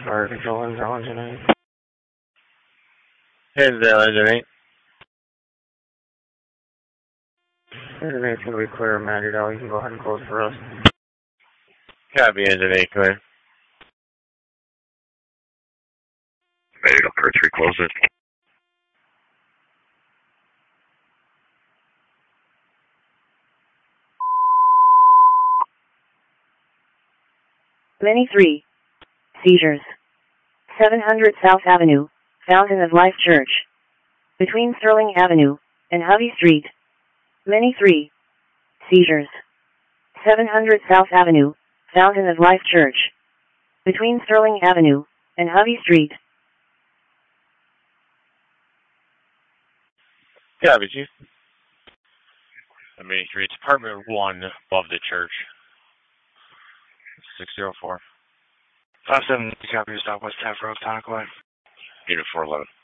Fire control, Hinsdale engine 8. Hinsdale engine 8. Engine 8's going to be clear, Mandy Dell. You can go ahead and close for us. Copy, engine 8, clear. Mandy Dell, car 3, close it. Many 3. Seizures. 700 South Avenue, Fountain of Life Church. Between Sterling Avenue and Hovey Street. Many 3. Seizures. 700 South Avenue, Fountain of Life Church. Between Sterling Avenue and Hovey Street. Copy, Chief. Many 3, it's apartment 1 above the church. 604. 57, copy, stop West Half Road, Tonaway. Unit 411.